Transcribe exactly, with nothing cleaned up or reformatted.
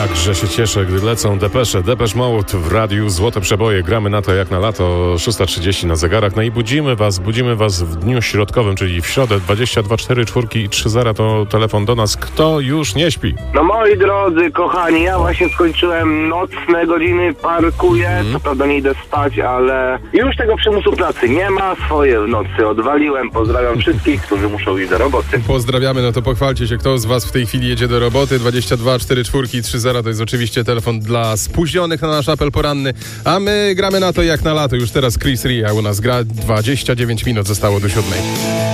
Jakże się cieszę, gdy lecą depesze. Depeche Mode w radiu Złote Przeboje. Gramy na to jak na lato, szósta trzydzieści na zegarach. No i budzimy was, budzimy was w dniu środkowym, czyli w środę. Dwadzieścia dwa cztery czwórki i trzy zera to telefon do nas. Kto już nie śpi? No moi drodzy, kochani, ja właśnie skończyłem nocne godziny, parkuję, mm. co prawda nie idę spać, ale już tego przymusu pracy nie ma, swoje w nocy odwaliłem. Pozdrawiam wszystkich, którzy muszą iść do roboty. Pozdrawiamy, no to pochwalcie się, kto z was w tej chwili jedzie do roboty. dwadzieścia dwa cztery czwórki i trzy zera to jest oczywiście telefon dla spóźnionych na nasz apel poranny, a my gramy na to jak na lato. Już teraz Chris Ria u nas gra, dwadzieścia dziewięć minut zostało do siódmej.